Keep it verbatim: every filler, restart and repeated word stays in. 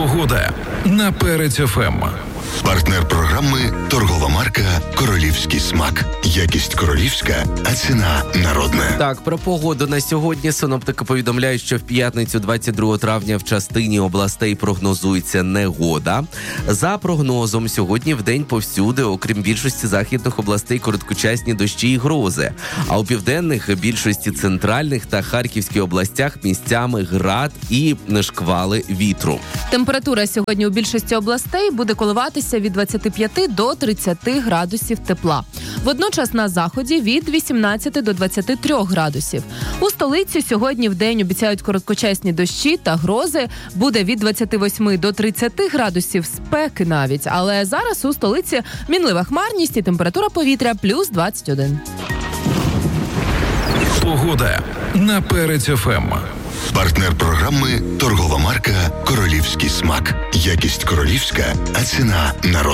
Погода на Перець еф ем. Партнер програми – торгова марка «Королівський смак». Якість королівська, а ціна народна. Так, про погоду на сьогодні синоптики повідомляють, що в п'ятницю двадцять другого травня в частині областей прогнозується негода. За прогнозом, сьогодні вдень повсюди, окрім більшості західних областей, короткочасні дощі і грози. А у південних, більшості центральних та Харківській областях місцями град і шквали вітру. Температура сьогодні у більшості областей буде коливатися від двадцяти п'яти до тридцяти градусів тепла. Водночас на заході від вісімнадцяти до двадцяти трьох градусів. У столиці сьогодні вдень обіцяють короткочасні дощі та грози. Буде від двадцяти восьми до тридцяти градусів спеки навіть. Але зараз у столиці мінлива хмарність і температура повітря плюс двадцять один. Погода на Перець еф ем. Партнер програми – торгова марка «Королівський смак». Якість королівська, а ціна народна.